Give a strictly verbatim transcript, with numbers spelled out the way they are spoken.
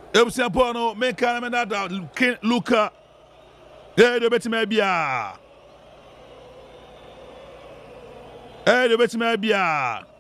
Ebusia po no me kan me da Luka. Eh de betima bia. Eh de betima bia.